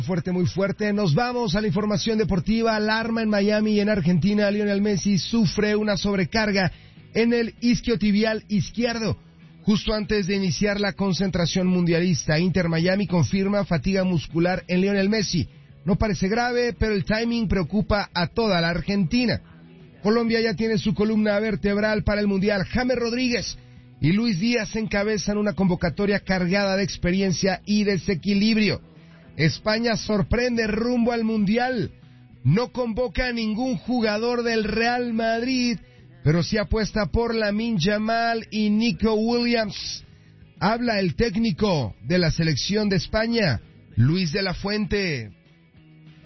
Fuerte, muy fuerte. Nos vamos a la información deportiva. Alarma en Miami y en Argentina. Lionel Messi sufre una sobrecarga en el isquiotibial izquierdo. Justo antes de iniciar la concentración mundialista, Inter Miami confirma fatiga muscular en Lionel Messi. No parece grave, pero el timing preocupa a toda la Argentina. Colombia ya tiene su columna vertebral para el Mundial. James Rodríguez y Luis Díaz encabezan una convocatoria cargada de experiencia y desequilibrio. España sorprende rumbo al Mundial. No convoca a ningún jugador del Real Madrid, pero sí apuesta por Lamine Yamal y Nico Williams. Habla el técnico de la selección de España, Luis de la Fuente.